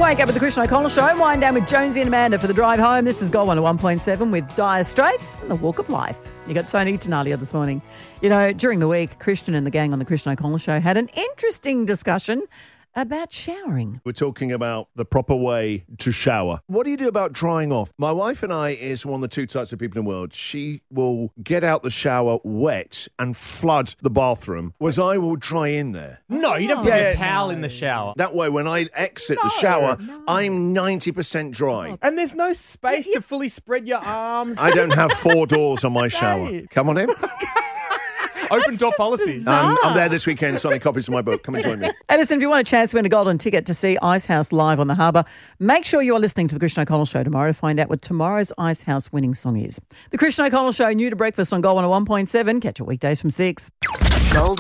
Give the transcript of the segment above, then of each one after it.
Wake up with the Christian O'Connell Show. Wind down with Jonesy and Amanda for the drive home. This is Gold 101.7 with Dire Straits and the Walk of Life. You got Tony Tenalia this morning. You know, during the week, Christian and the gang on the Christian O'Connell Show had an interesting discussion about showering. We're talking about the proper way to shower. What do you do about drying off? My wife and I is one of the two types of people in the world. She will get out the shower wet and flood the bathroom, whereas I will dry in there. No, you don't put a towel in the shower. That way, when I exit the shower, I'm 90% dry. And there's no space to fully spread your arms. I don't have 4 doors on my shower. Come on in. Open door policy. I'm there this weekend signing copies of my book. Come and join me. And listen, if you want a chance to win a golden ticket to see Icehouse live on the Harbour, make sure you are listening to the Christian O'Connell Show tomorrow to find out what tomorrow's Icehouse winning song is. The Christian O'Connell Show, new to breakfast on Gold 101.7. Catch it weekdays from 6. Gold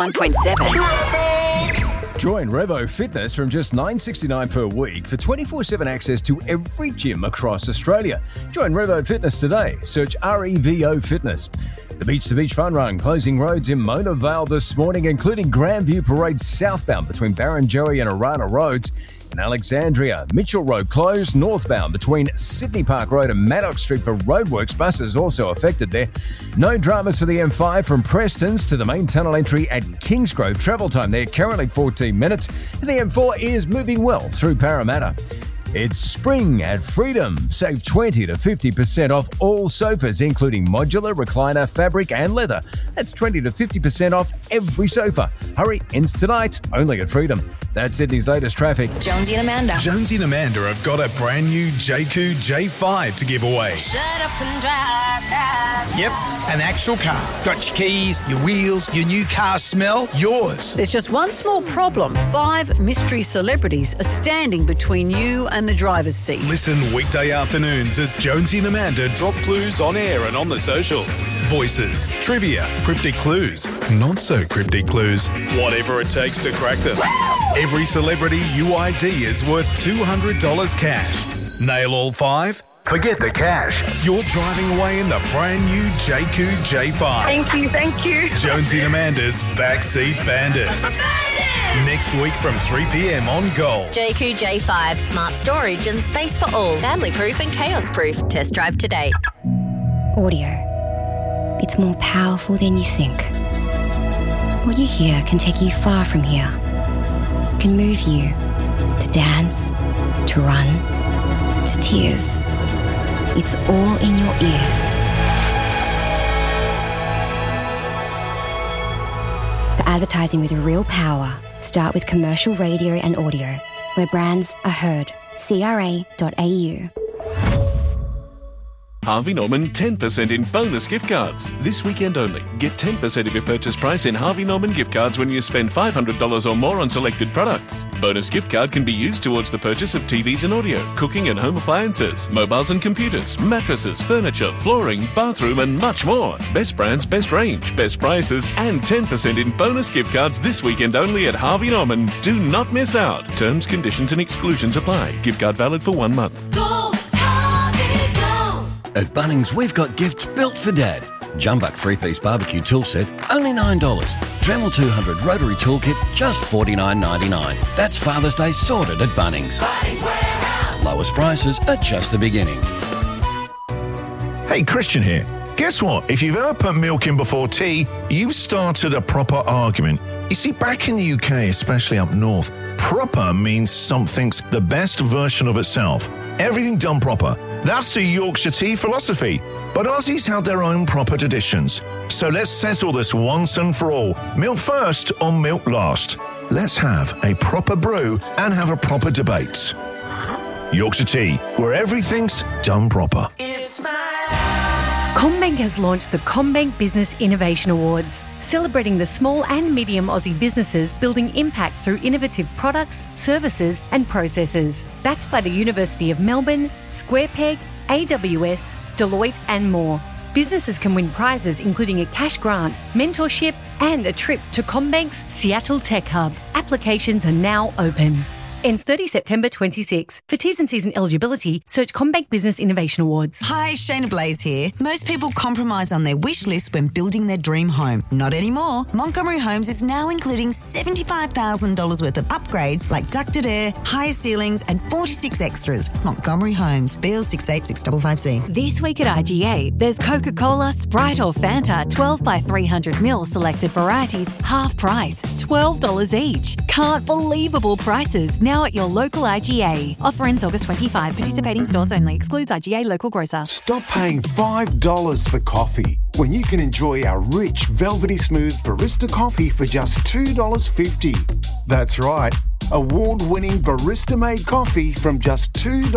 101.7. Join Revo Fitness from just $9.69 per week for 24/7 access to every gym across Australia. Join Revo Fitness today. Search REVO Fitness. The Beach to Beach Fun Run closing roads in Mona Vale this morning, including Grandview Parade southbound between Barrenjoey and Arana Roads. In Alexandria, Mitchell Road closed northbound between Sydney Park Road and Maddox Street for roadworks. Buses also affected there. No dramas for the M5 from Prestons to the main tunnel entry at Kingsgrove. Travel time there currently 14 minutes. The M4 is moving well through Parramatta. It's spring at Freedom. Save 20 to 50% off all sofas, including modular, recliner, fabric and leather. That's 20 to 50% off every sofa. Hurry, ends tonight, only at Freedom. That's Sydney's latest traffic. Jonesy and Amanda. Jonesy and Amanda have got a brand new JQ J5 to give away. Shut up and drive. Yep, an actual car. Got your keys, your wheels, your new car smell, yours. There's just one small problem. 5 mystery celebrities are standing between you and the driver's seat. Listen weekday afternoons as Jonesy and Amanda drop clues on air and on the socials. Voices, trivia, cryptic clues, not so cryptic clues. Whatever it takes to crack them. Every celebrity UID is worth $200 cash. Nail all 5? Forget the cash. You're driving away in the brand new JQ J5. Thank you. Jonesy and Amanda's Backseat Bandit. Next week from 3 p.m. on Gold. JQ J5, smart storage and space for all. Family proof and chaos proof. Test drive today. Audio. It's more powerful than you think. What you hear can take you far from here. It can move you to dance, to run, to tears. It's all in your ears. For advertising with real power, start with commercial radio and audio, where brands are heard. CRA.au. Harvey Norman 10% in bonus gift cards. This weekend only. Get 10% of your purchase price in Harvey Norman gift cards when you spend $500 or more on selected products. Bonus gift card can be used towards the purchase of TVs and audio, cooking and home appliances, mobiles and computers, mattresses, furniture, flooring, bathroom and much more. Best brands, best range, best prices and 10% in bonus gift cards this weekend only at Harvey Norman. Do not miss out. Terms, conditions and exclusions apply. Gift card valid for 1 month. At Bunnings, we've got gifts built for Dad. Jumbuck 3-piece barbecue tool set, only $9. Dremel 200 rotary toolkit, just $49.99. That's Father's Day sorted at Bunnings. Bunnings Warehouse. Lowest prices are just the beginning. Hey, Christian here. Guess what? If you've ever put milk in before tea, you've started a proper argument. You see, back in the UK, especially up north, proper means something's the best version of itself. Everything done proper. That's the Yorkshire tea philosophy. But Aussies have their own proper traditions. So let's settle this once and for all. Milk first or milk last? Let's have a proper brew and have a proper debate. Yorkshire tea, where everything's done proper. CommBank has launched the CommBank Business Innovation Awards, celebrating the small and medium Aussie businesses building impact through innovative products, services and processes. Backed by the University of Melbourne, SquarePeg, AWS, Deloitte and more. Businesses can win prizes including a cash grant, mentorship and a trip to CommBank's Seattle Tech Hub. Applications are now open. Ends 30 September 26. For T's and C's and eligibility, search CommBank Business Innovation Awards. Hi, Shayna Blaze here. Most people compromise on their wish list when building their dream home. Not anymore. Montgomery Homes is now including $75,000 worth of upgrades like ducted air, higher ceilings and 46 extras. Montgomery Homes, BL 686555C. This week at IGA, there's Coca-Cola, Sprite or Fanta, 12 by 300ml selected varieties, half price, $12 each. Can't believable prices now at your local IGA. Offer ends August 25. Participating stores only. Excludes IGA local grocer. Stop paying $5 for coffee when you can enjoy our rich, velvety smooth barista coffee for just $2.50. That's right. Award-winning barista-made coffee from just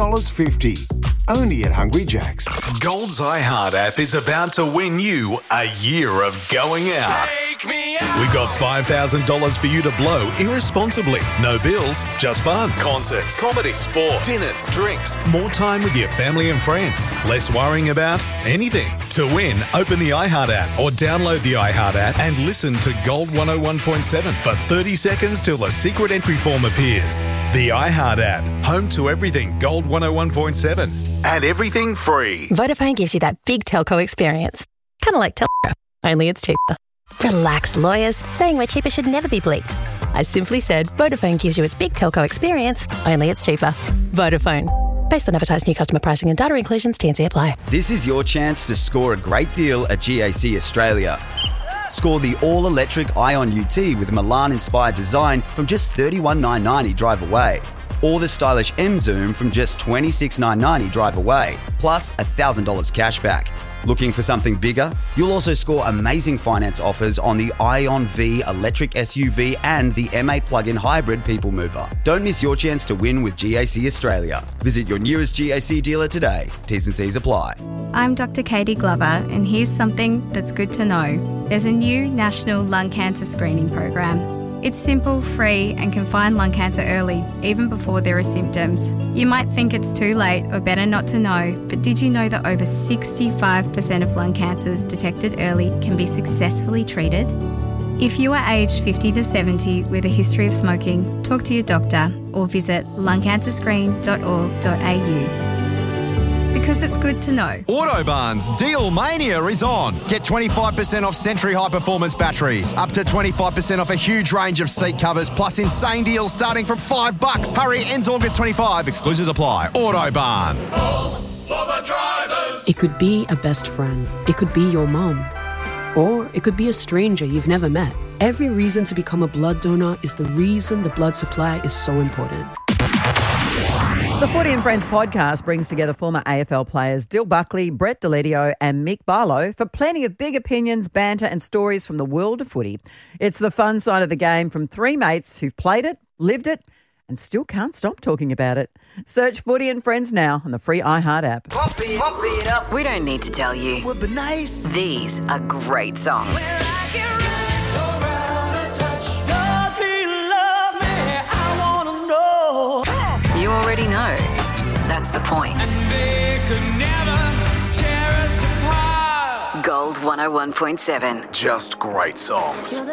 $2.50. Only at Hungry Jack's. Gold's iHeart app is about to win you a year of going out. Take me out. We got $5,000 for you to blow irresponsibly. No bills, just fun. Concerts, comedy, sport, dinners, drinks, more time with your family and friends. Less worrying about anything. To win, open the iHeart app or download the iHeart app and listen to Gold 101.7 for 30 seconds till the secret entry form appears. The iHeart app, home to everything Gold 101.7 and everything free. Vodafone gives you that big telco experience. Kind of like Telstra, only it's cheaper. Relax, lawyers. Saying we're cheaper should never be bleeped. I simply said Vodafone gives you its big telco experience, only it's cheaper. Vodafone. Based on advertised new customer pricing and data inclusions, T&C apply. This is your chance to score a great deal at GAC Australia. Score the all-electric Ion UT with Milan-inspired design from just $31,990 drive away. Or the stylish M-Zoom from just $26,990 drive away, plus $1,000 cash back. Looking for something bigger? You'll also score amazing finance offers on the Ion V electric SUV and the M8 plug-in hybrid people mover. Don't miss your chance to win with GAC Australia. Visit your nearest GAC dealer today. T's and C's apply. I'm Dr. Katie Glover, and here's something that's good to know. There's a new national lung cancer screening program. It's simple, free, and can find lung cancer early, even before there are symptoms. You might think it's too late or better not to know, but did you know that over 65% of lung cancers detected early can be successfully treated? If you are aged 50 to 70 with a history of smoking, talk to your doctor or visit lungcancerscreen.org.au. Because it's good to know. Autobarn's Deal Mania is on. Get 25% off Century High Performance batteries, up to 25% off a huge range of seat covers, plus insane deals starting from $5. Hurry, ends August 25. Exclusions apply. Autobarn. All for the drivers. It could be a best friend. It could be your mom. Or it could be a stranger you've never met. Every reason to become a blood donor is the reason the blood supply is so important. The Footy and Friends podcast brings together former AFL players Dill Buckley, Brett Deledio and Mick Barlow for plenty of big opinions, banter and stories from the world of footy. It's the fun side of the game from three mates who've played it, lived it and still can't stop talking about it. Search Footy and Friends now on the free iHeart app. Pop it up. We don't need to tell you. Would be nice. These are great songs. You already know. That's the point. Gold 101.7. Just great songs.